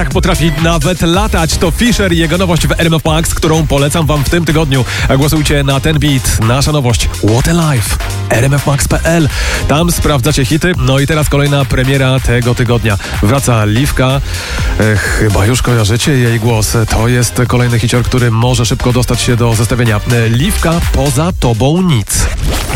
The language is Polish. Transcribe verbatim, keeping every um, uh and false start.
Potrafi nawet latać. To Fisher i jego nowość w R M F Max, którą polecam wam w tym tygodniu. Głosujcie na ten beat. Nasza nowość What a Life. R M F Max kropka P L. Tam sprawdzacie hity. No i teraz kolejna premiera tego tygodnia. Wraca Liwka. E, chyba już kojarzycie jej głos. To jest kolejny hicior, który może szybko dostać się do zestawienia. E, Liwka, poza tobą nic.